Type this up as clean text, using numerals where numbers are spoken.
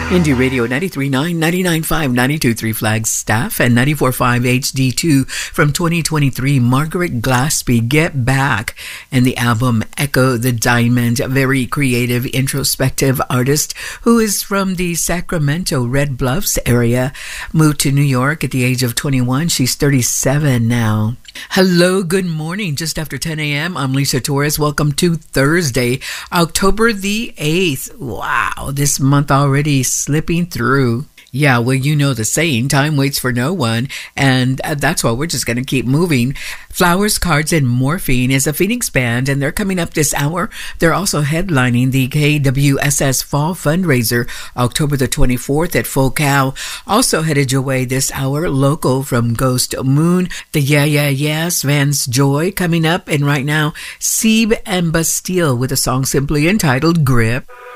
Indie Radio 93.9, 99.5, 92.3 Flagstaff, and 94.5 HD2 from 2023. Margaret Glaspie, Get Back, and the album Echo the Diamond, a very creative, introspective artist who is from the Sacramento Red Bluffs area, moved to New York at the age of 21. She's 37 now. Hello, good morning. Just after 10 a.m., I'm Lisa Torres. Welcome to Thursday, October the 8th. Wow, this month already slipping through. Yeah, well, you know the saying, time waits for no one, and that's why we're just going to keep moving. Flowers, Cards, and Morphine is a Phoenix band, and they're coming up this hour. They're also headlining the KWSS Fall Fundraiser, October the 24th at Full Cow. Also headed your way this hour, local from Ghost Moon, the Yeah Yeah Yes, Vance Joy coming up, and right now, Sebe and Bastille with a song simply entitled Grip.